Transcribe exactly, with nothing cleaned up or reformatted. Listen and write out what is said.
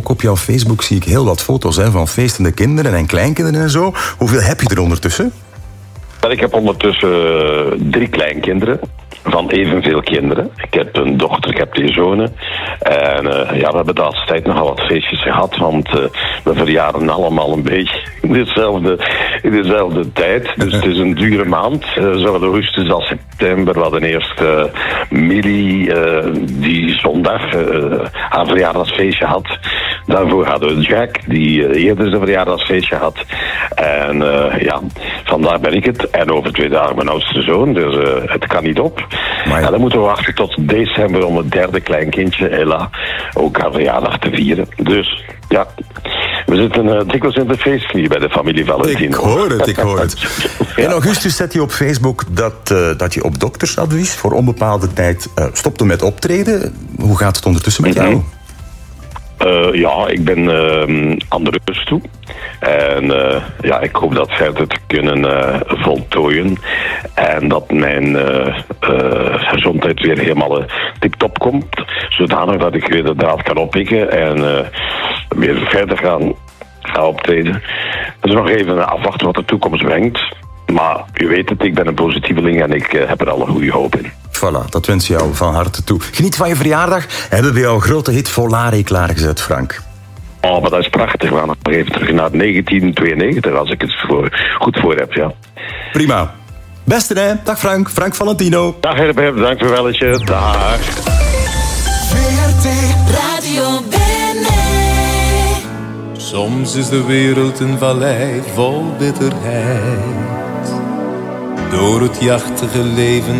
ook op jouw Facebook zie ik heel wat foto's hè, van feestende kinderen en kleinkinderen en zo. Hoeveel heb je er ondertussen? Ik heb ondertussen drie kleinkinderen van evenveel kinderen. Ik heb een dochter, ik heb twee zonen. En uh, ja, we hebben de laatste tijd nogal wat feestjes gehad, want uh, we verjaren allemaal een beetje in dezelfde, in dezelfde tijd. Dus het is een dure maand. Uh, zowel augustus als september. We hadden eerst uh, Millie, uh, die zondag uh, haar verjaardagsfeestje had. Daarvoor hadden we Jack, die uh, eerder zijn verjaardagsfeestje had. En uh, ja, vandaar ben ik het. En over twee dagen mijn oudste zoon, dus uh, het kan niet op. Maar ja. En dan moeten we wachten tot december om het derde kleinkindje, Ella, ook haar verjaardag te vieren. Dus ja, we zitten uh, dikwijls in de feest hier bij de familie Valentino. Ik hoor het, ik hoor het. Ja. In augustus zet je op Facebook dat, uh, dat je op doktersadvies voor onbepaalde tijd uh, stopte met optreden. Hoe gaat het ondertussen met jou? Mm-hmm. Uh, ja, ik ben uh, aan de rust toe. En uh, ja, ik hoop dat verder te kunnen uh, voltooien. En dat mijn uh, uh, gezondheid weer helemaal uh, tip-top komt. Zodanig dat ik weer de draad kan oppikken en uh, weer verder gaan, gaan optreden. Dus nog even afwachten wat de toekomst brengt. Maar u weet het, ik ben een positieveling en ik uh, heb er alle goede hoop in. Voilà, dat wens je jou van harte toe. Geniet van je verjaardag. Hebben we jouw grote hit Volare klaargezet, Frank? Oh, maar dat is prachtig. We gaan nog even terug naar negentien tweeënnegentig, als ik het voor, goed voor heb, ja. Prima. Beste hè. Dag Frank. Frank Valentino. Dag Herbert, bedankt voor welletje. Dag. V R T Radio Bene. Soms is de wereld een vallei vol bitterheid. Door het jachtige leven